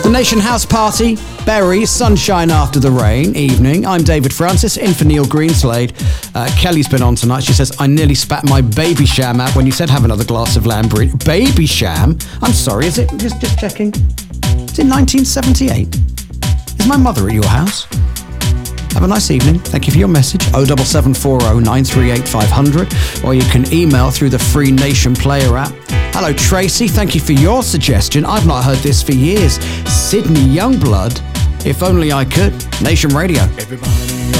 The Nation House Party, Berry, Sunshine After the Rain, evening. I'm David Francis, in for Neil Greenslade. Kelly's been on tonight. She says, I nearly spat my baby sham out when you said have another glass of Lambridge. Baby sham? I'm sorry, is it? Just checking. It's in 1978. Is my mother at your house? Have a nice evening. Thank you for your message. 07740 938 500. Or you can email through the free Nation Player app. Hello, Tracy. Thank you for your suggestion. I've not heard this for years. Sydney Youngblood. If Only I Could. Nation Radio. Everybody